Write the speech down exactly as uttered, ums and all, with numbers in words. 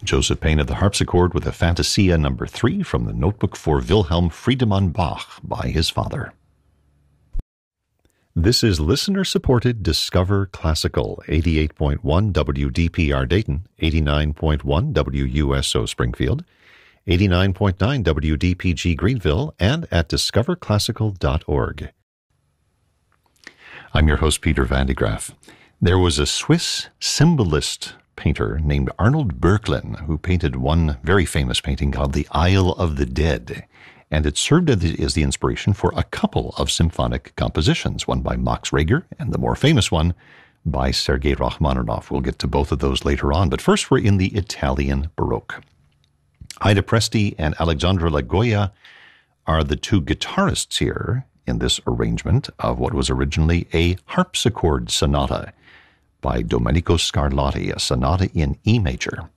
Joseph Pain of the harpsichord with a Fantasia number three from the notebook for Wilhelm Friedemann Bach by his father. This is listener-supported Discover Classical, eighty-eight point one W D P R Dayton, eighty-nine point one W U S O Springfield, eighty-nine point nine W D P G Greenville, and at discover classical dot org. I'm your host, Peter Van de Graaff. There was a Swiss symbolist painter named Arnold Böcklin who painted one very famous painting called The Isle of the Dead, and it served as the inspiration for a couple of symphonic compositions, one by Max Reger and the more famous one by Sergei Rachmaninoff. We'll get to both of those later on, but first we're in the Italian Baroque. Ida Presti and Alexandra Lagoya are the two guitarists here in this arrangement of what was originally a harpsichord sonata by Domenico Scarlatti, a sonata in E major.